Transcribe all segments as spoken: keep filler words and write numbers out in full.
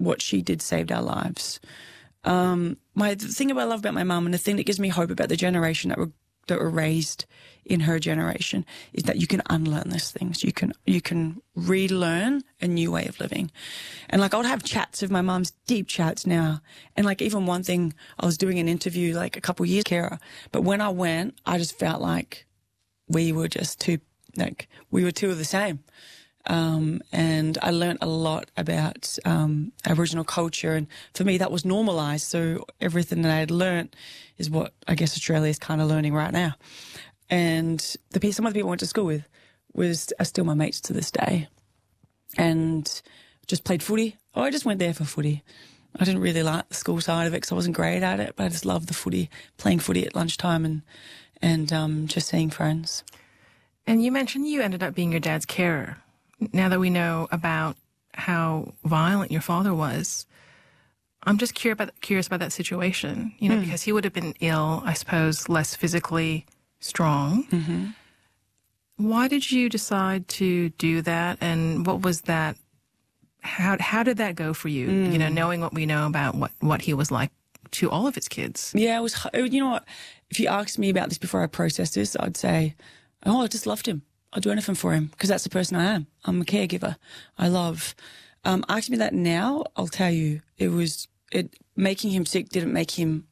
what she did saved our lives. Um, my the thing about I love about my mum, and the thing that gives me hope about the generation that were that were raised in her generation, is that you can unlearn these things. You can you can relearn a new way of living. And like I would have chats with my mum's, deep chats now. And like even one thing, I was doing an interview like a couple of years ago, Kara, but when I went, I just felt like we were just two, like we were two of the same. Um, and I learnt a lot about um, Aboriginal culture, and for me that was normalised. So everything that I had learnt is what I guess Australia is kind of learning right now. And the people, some of the people I went to school with was are still my mates to this day, and just played footy. Oh, I just went there for footy. I didn't really like the school side of it because I wasn't great at it, but I just loved the footy, playing footy at lunchtime and and um, just seeing friends. And you mentioned you ended up being your dad's carer. Now that we know about how violent your father was, I'm just curious about, curious about that situation, you know, mm. because he would have been ill, I suppose, less physically strong. Mm-hmm. Why did you decide to do that, and what was that, how how did that go for you, mm. you know, knowing what we know about what, what he was like to all of his kids? Yeah, it was, you know what, if you asked me about this before I processed this, I'd say, oh, I just loved him. I'll do anything for him because that's the person I am. I'm a caregiver. I love. Um, ask me that now, I'll tell you, it was, it making him sick didn't make him,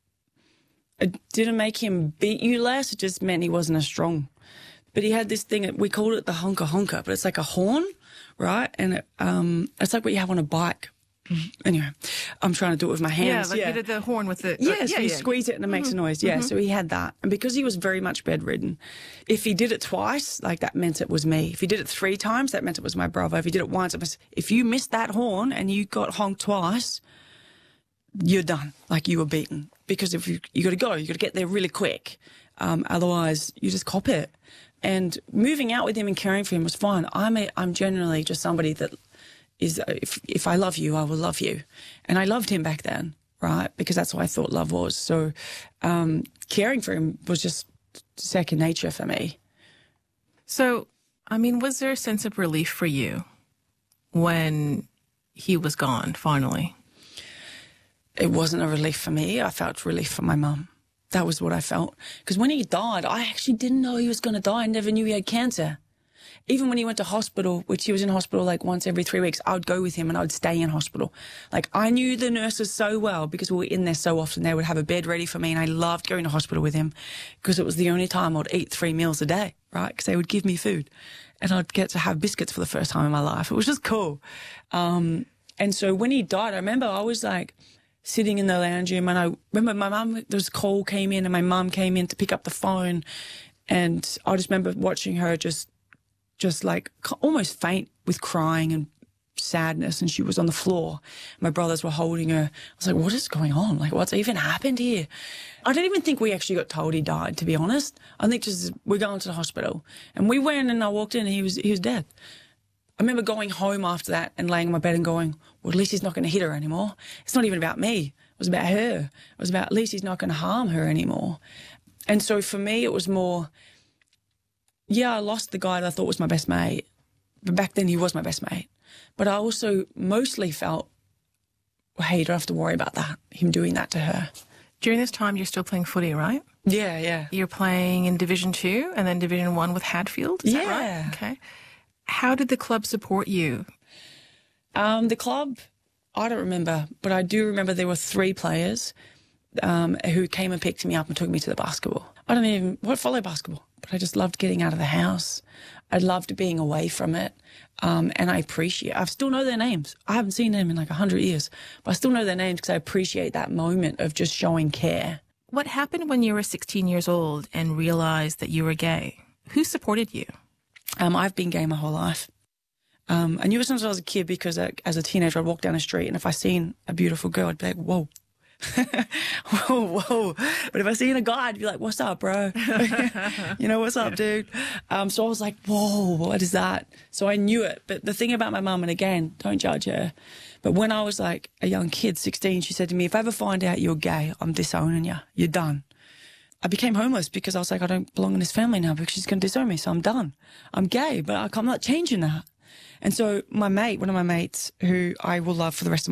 it didn't make him beat you less. It just meant he wasn't as strong. But he had this thing, we called it the honka honka, but it's like a horn, right? And it, um, it's like what you have on a bike. Anyway, I'm trying to do it with my hands. Yeah, like yeah. you did the horn with the... Yeah, uh, so yeah, you yeah. squeeze it and it makes mm-hmm. a noise. Yeah, mm-hmm. so he had that. And because he was very much bedridden, if he did it twice, like that meant it was me. If he did it three times, that meant it was my brother. If he did it once, it was... If you missed that horn and you got honked twice, you're done. Like you were beaten. Because if you you got to go, you got to get there really quick. Um, otherwise, you just cop it. And moving out with him and caring for him was fine. I'm a, I'm generally just somebody that... is if if I love you, I will love you. And I loved him back then, right? Because that's what I thought love was. So um, caring for him was just second nature for me. So, I mean, was there a sense of relief for you when he was gone, finally? It wasn't a relief for me. I felt relief for my mum. That was what I felt. Because when he died, I actually didn't know he was going to die. I never knew he had cancer. Even when he went to hospital, which he was in hospital like once every three weeks, I would go with him and I would stay in hospital. Like I knew the nurses so well because we were in there so often. They would have a bed ready for me and I loved going to hospital with him because it was the only time I'd eat three meals a day, right? Because they would give me food and I'd get to have biscuits for the first time in my life. It was just cool. Um, and so when he died, I remember I was like sitting in the lounge room and I remember my mum, there was a call came in and my mum came in to pick up the phone and I just remember watching her just just like almost faint with crying and sadness, and she was on the floor. My brothers were holding her. I was like, what is going on? Like, what's even happened here? I don't even think we actually got told he died, to be honest. I think just we're going to the hospital. And we went and I walked in and he was, he was dead. I remember going home after that and laying on my bed and going, well, at least he's not going to hit her anymore. It's not even about me. It was about her. It was about at least he's not going to harm her anymore. And so for me, it was more... Yeah, I lost the guy that I thought was my best mate. But back then he was my best mate. But I also mostly felt, well, hey, you don't have to worry about that, him doing that to her. During this time, you're still playing footy, right? Yeah, yeah. You're playing in Division Two and then Division One with Hadfield, is yeah. that right? Okay. How did the club support you? Um, the club, I don't remember, but I do remember there were three players um, who came and picked me up and took me to the basketball. I don't even what follow basketball. But I just loved getting out of the house. I loved being away from it. Um, and I appreciate, I still know their names. I haven't seen them in like a hundred years, but I still know their names because I appreciate that moment of just showing care. What happened when you were sixteen years old and realized that you were gay? Who supported you? Um, I've been gay my whole life. Um, I knew it since I was a kid because uh, as a teenager, I'd walk down the street and if I seen a beautiful girl, I'd be like, whoa. whoa, whoa. But if I seen a guy, I'd be like, what's up, bro? You know, what's up, dude? Um, so I was like, whoa, what is that? So I knew it. But the thing about my mum, and again, don't judge her, but when I was like a young kid, sixteen, she said to me, if I ever find out you're gay, I'm disowning you. You're done. I became homeless because I was like, I don't belong in this family now because she's going to disown me, so I'm done. I'm gay, but I'm not changing that. And so my mate, one of my mates, who I will love for the rest of my